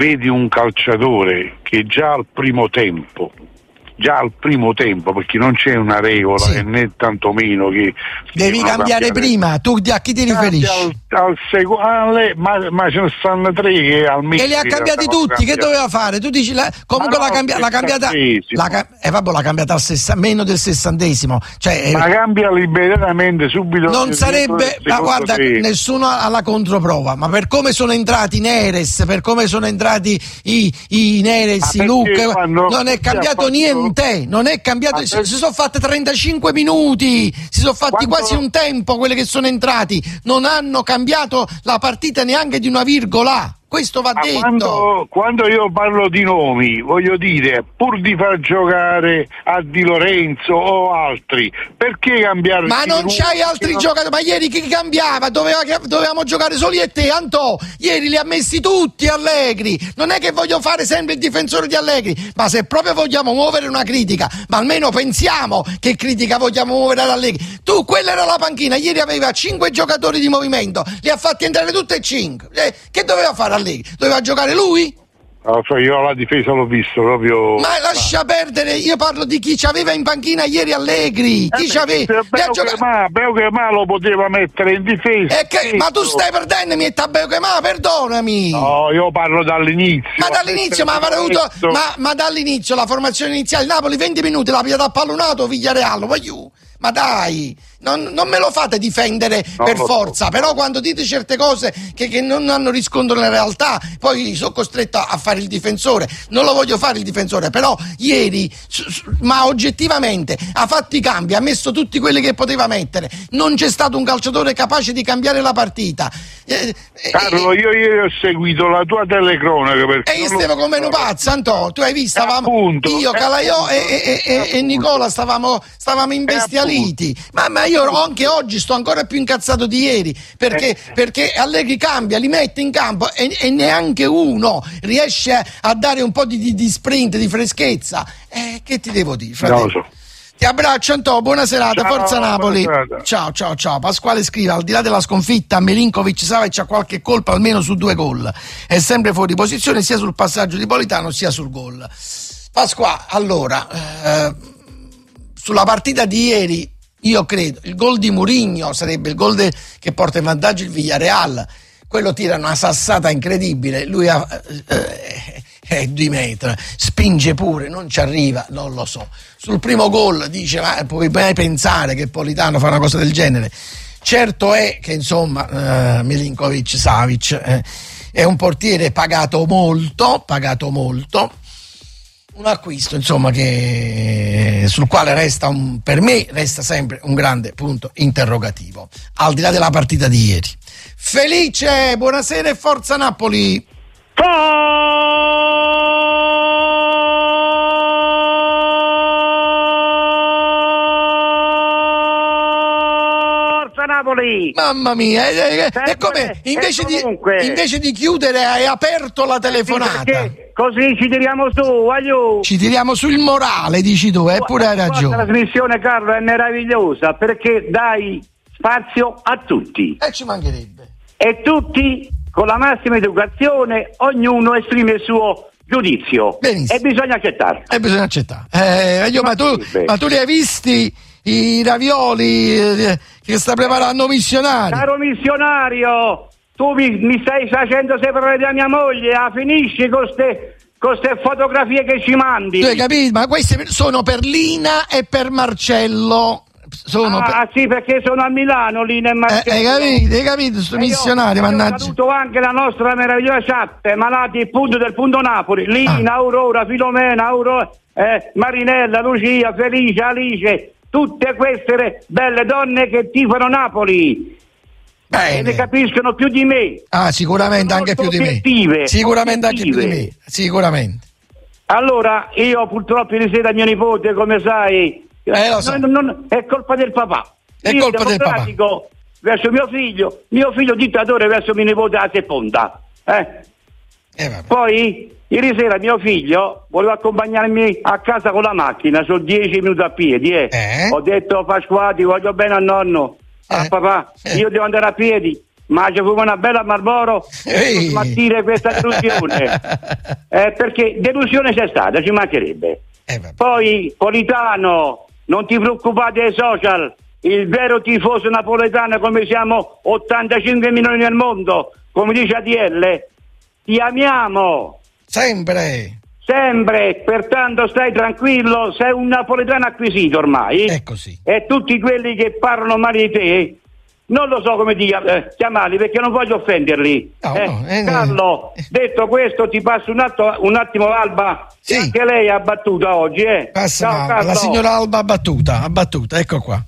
vedi un calciatore che già al primo tempo, perché non c'è una regola e né tantomeno che devi cambiare prima. Tu a chi ti riferisci? Ma ce ne stanno 3 che almeno e li ha cambiati tutti. Che doveva fare? Tu dici comunque l'ha cambiata l'ha cambiata meno del 60esimo, cioè, ma cambia liberamente subito. Non sarebbe, ma guarda, nessuno ha la controprova, ma per come sono entrati Neres, per come sono entrati i Neres, i Luca, non è cambiato niente. Non è cambiato, si sono fatte 35 minuti, si sono fatti quasi un tempo quelle che sono entrati, non hanno cambiato la partita neanche di una virgola. Questo va detto. Quando io parlo di nomi, voglio dire, pur di far giocare a Di Lorenzo o altri, perché cambiare? Ma non c'hai altri giocatori, ma ieri chi cambiava? Dovevamo giocare soli e te, Antò. Ieri li ha messi tutti Allegri. Non è che voglio fare sempre il difensore di Allegri, ma se proprio vogliamo muovere una critica, ma almeno pensiamo che critica vogliamo muovere ad Allegri. Tu, quella era la panchina, ieri aveva 5 giocatori di movimento, li ha fatti entrare tutti e 5. Che doveva fare Allegri? Doveva giocare lui? Io la difesa l'ho visto proprio. Ma lascia perdere, io parlo di chi c'aveva in panchina ieri Allegri. Chi c'aveva? Beukema lo poteva mettere in difesa. Ma tu stai perdendo, mi sta Beukema, perdonami. No, io parlo dall'inizio. Ma dall'inizio la formazione iniziale, Napoli 20 minuti l'ha pigliata a pallonato, Villareal, voglio. Ma dai, non me lo fate difendere per forza, però quando dite certe cose che non hanno riscontro nella realtà, poi sono costretto a fare il difensore. Non lo voglio fare il difensore, però ieri, ma oggettivamente, ha fatto i cambi, ha messo tutti quelli che poteva mettere. Non c'è stato un calciatore capace di cambiare la partita. Carlo, io ieri ho seguito la tua telecronaca perché io stavo come un pazzo, Antò, tu hai visto, io, Calaiò e Nicola stavamo imbestialiti. Ma io anche oggi sto ancora più incazzato di ieri perché Allegri cambia, li mette in campo e neanche uno riesce a dare un po' di sprint, di freschezza. Che ti devo dire, fratello? No, Ti abbraccio, Antò, buona serata, ciao, forza Napoli. Ciao. Ciao. Pasquale scrive: al di là della sconfitta, Milinkovic-Savic ha qualche colpa almeno su 2 gol. È sempre fuori posizione sia sul passaggio di Politano sia sul gol. Pasquale, allora, sulla partita di ieri, io credo il gol di Mourinho sarebbe il gol che porta in vantaggio il Villarreal. Quello tira una sassata incredibile, lui è 2 metri, spinge pure, non ci arriva, non lo so. Sul primo gol dice, ma puoi mai pensare che Politano fa una cosa del genere? Certo è che insomma Milinkovic-Savic è un portiere pagato molto, un acquisto insomma sul quale per me resta sempre un grande punto interrogativo, al di là della partita di ieri. Felice, buonasera e forza Napoli. Forza Napoli! Mamma mia, è come invece di chiudere hai aperto la telefonata. Perché così ci tiriamo su, voglio. Ci tiriamo sul morale, dici tu, eppure hai ragione. La trasmissione, Carlo, è meravigliosa perché dai spazio a tutti. Ci mancherebbe. E tutti, con la massima educazione, ognuno esprime il suo giudizio. Benissimo. E bisogna accettare. Ma tu li hai visti i ravioli che sta preparando missionario? Caro missionario, tu mi stai facendo separare da mia moglie, finisci con queste fotografie che ci mandi. Tu hai capito? Ma queste sono per Lina e per Marcello. Sì, perché sono a Milano, Lina e Marcello. Hai capito, sto missionario, mannaggia. Saluto anche la nostra meravigliosa chat, malati del punto Napoli, Lina, Aurora, Filomena, Marinella, Lucia, Felice, Alice, tutte queste belle donne che tifano Napoli. Bene. Ne capiscono più di me. Sicuramente anche più di me. Sicuramente anche più di me. Sicuramente. Allora, io purtroppo ieri sera mio nipote, come sai, lo so. è colpa del papà. È colpa del papà. Verso mio figlio dittatore verso mio nipote a seconda. Poi ieri sera mio figlio voleva accompagnarmi a casa con la macchina, sono 10 minuti a piedi. Ho detto Pasquale, voglio bene a nonno. Papà, io devo andare a piedi. ma ci fu una bella Marlboro per smaltire questa delusione. Perché delusione c'è stata, ci mancherebbe. Poi, Politano, non ti preoccupate dei social, il vero tifoso napoletano, come siamo 85 milioni nel mondo, come dice ADL, ti amiamo sempre, pertanto stai tranquillo, sei un napoletano acquisito ormai. È così. E tutti quelli che parlano male di te, non lo so come chiamarli, perché non voglio offenderli. Carlo, detto questo, ti passo un attimo l'Alba, sì. Anche lei ha battuta oggi, Ciao, Carlo. La signora Alba ha battuta, ecco qua.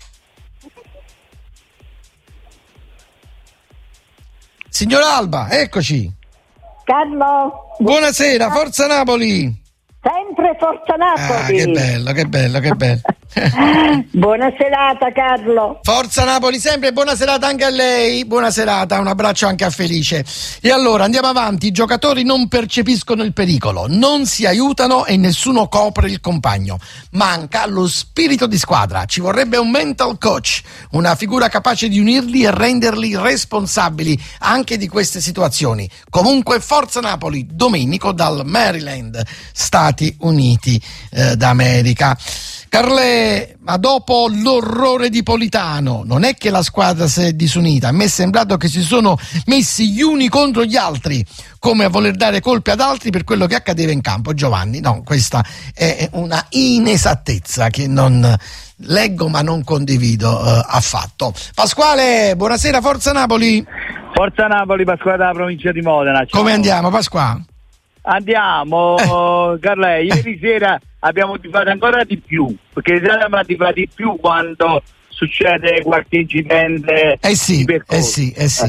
Signora Alba, eccoci. Carlo. Buonasera, Forza Napoli. Sempre Forza Napoli. Che bello. Buona serata, Carlo. Forza Napoli sempre, buona serata anche a lei. Buona serata, un abbraccio anche a Felice. E allora andiamo avanti. I giocatori non percepiscono il pericolo, non si aiutano e nessuno copre il compagno. Manca lo spirito di squadra. Ci vorrebbe un mental coach, una figura capace di unirli e renderli responsabili anche di queste situazioni. Comunque Forza Napoli, Domenico dal Maryland, Stati Uniti d'America. Carlè, ma dopo l'orrore di Politano, non è che la squadra si è disunita, a me è sembrato che si sono messi gli uni contro gli altri, come a voler dare colpe ad altri per quello che accadeva in campo. Giovanni, no, questa è una inesattezza che non leggo ma non condivido affatto. Pasquale, buonasera, Forza Napoli. Forza Napoli, Pasquale dalla provincia di Modena. Ciao. Come andiamo, Pasquale? Andiamo, Carlè, ieri sera abbiamo tifato ancora di più, perché abbiamo tifato di più quando succede qualche incidente di percorso.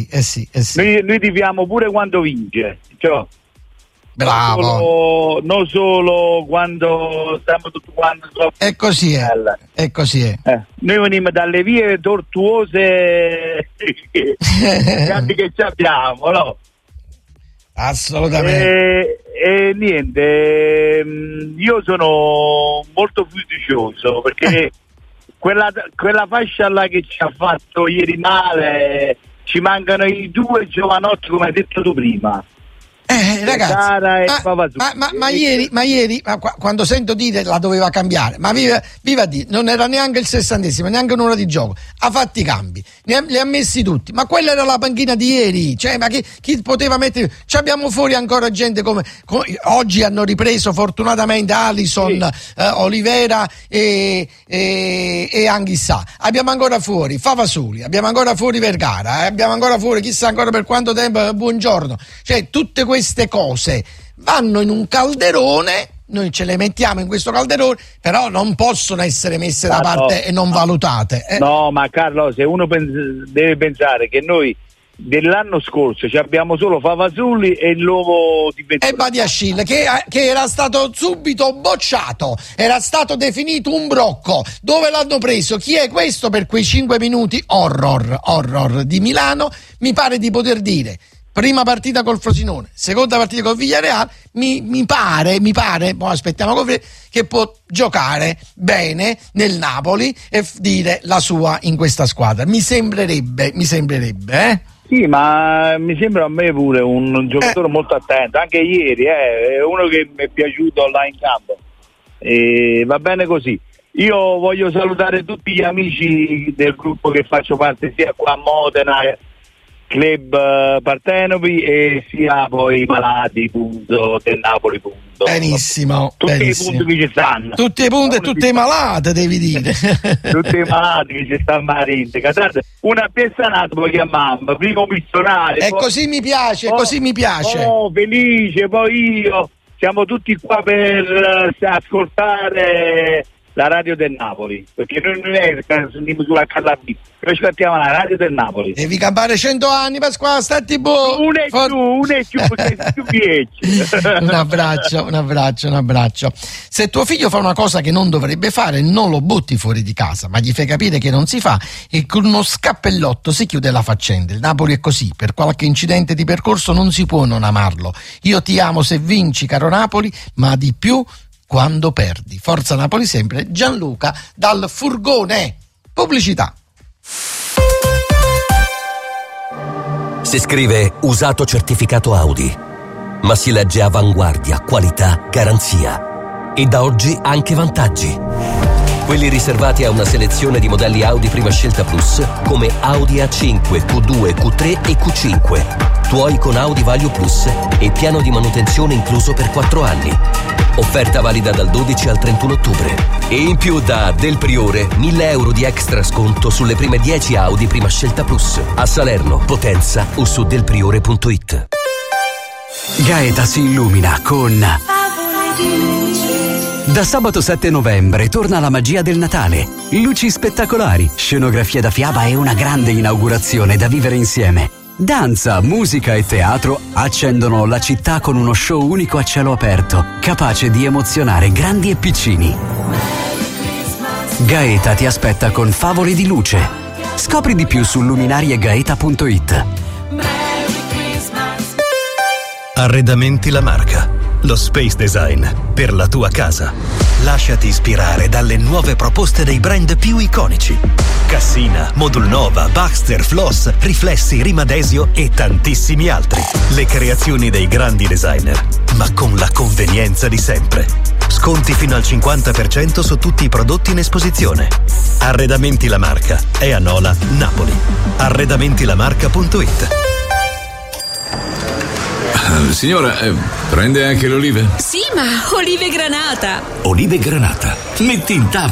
Noi tifiamo pure quando vince, cioè, bravo. Non solo quando stiamo tutti quanti troppo. È così noi veniamo dalle vie tortuose che ci abbiamo, no? Assolutamente. E niente, io sono molto fiducioso perché quella fascia là che ci ha fatto ieri male, ci mancano i due giovanotti come hai detto tu prima. Ragazzi, ma ieri quando sento dire la doveva cambiare, ma viva Dio, non era neanche il 60°, neanche un'ora di gioco, ha fatti i cambi, li ha messi tutti, ma quella era la panchina di ieri, cioè, ma chi poteva mettere? Ci abbiamo fuori ancora gente come oggi hanno ripreso fortunatamente Alisson, Olivera e Anghissà, abbiamo ancora fuori Favasoli, abbiamo ancora fuori Vergara, abbiamo ancora fuori chissà ancora per quanto tempo Buongiorno, cioè tutte queste cose vanno in un calderone, noi ce le mettiamo in questo calderone, però non possono essere messe da parte e non valutate. No, ma Carlo, se uno deve pensare che noi dell'anno scorso ci abbiamo solo Favasoli e il nuovo e Badiashile che era stato subito bocciato, era stato definito un brocco. Dove l'hanno preso? Chi è questo per quei 5 minuti? Horror di Milano, mi pare di poter dire. Prima partita col Frosinone, seconda partita col Villarreal, mi pare, poi aspettiamo che può giocare bene nel Napoli e dire la sua in questa squadra. Mi sembrerebbe, Sì, ma mi sembra a me pure un giocatore molto attento, anche ieri, è uno che mi è piaciuto là in campo. E va bene così. Io voglio salutare tutti gli amici del gruppo che faccio parte sia qua a Modena, Club Partenopi, e sia poi i malati del Napoli. Benissimo. Tutti i punti che ci stanno. Tutti i punti e tutte i malate, devi dire. Tutti i malati che ci stanno marinde. Una piessanata poi chiamammo, primo missionario. E così mi piace, felice, poi io. Siamo tutti qua per ascoltare la radio del Napoli, perché noi non è andiamo sulla Carla B, noi ci mettiamo la radio del Napoli. Devi campare 100 anni, Pasquale, stati buono. Un e giù perché più 10. Un abbraccio. Se tuo figlio fa una cosa che non dovrebbe fare, non lo butti fuori di casa, ma gli fai capire che non si fa, e con uno scappellotto si chiude la faccenda. Il Napoli è così, per qualche incidente di percorso non si può non amarlo. Io ti amo se vinci, caro Napoli, ma di più quando perdi. Forza Napoli sempre. Gianluca dal Furgone. Pubblicità. Si scrive usato certificato Audi, ma si legge avanguardia, qualità, garanzia. E da oggi anche vantaggi. Quelli riservati a una selezione di modelli Audi Prima Scelta Plus, come Audi A5, Q2, Q3 e Q5. Tuoi con Audi Value Plus e piano di manutenzione incluso per 4 anni. Offerta valida dal 12 al 31 ottobre. E in più da Del Priore 1.000 euro di extra sconto sulle prime 10 Audi Prima Scelta Plus. A Salerno, Potenza o su delpriore.it. Gaeta si illumina con Da sabato 7 novembre torna la magia del Natale. Luci spettacolari, scenografia da fiaba e una grande inaugurazione da vivere insieme. Danza, musica e teatro accendono la città con uno show unico a cielo aperto, capace di emozionare grandi e piccini. Gaeta ti aspetta con favole di luce. Scopri di più su luminariegaeta.it. Arredamenti La Marca, lo space design per la tua casa. Lasciati ispirare dalle nuove proposte dei brand più iconici. Cassina, Modulnova, Baxter, Floss, Riflessi, Rimadesio e tantissimi altri. Le creazioni dei grandi designer, ma con la convenienza di sempre. Sconti fino al 50% su tutti i prodotti in esposizione. Arredamenti La Marca è a Nola, Napoli. Arredamentilamarca.it. Signora, prende anche le olive? Sì, ma olive granata. Olive granata. Metti in tavola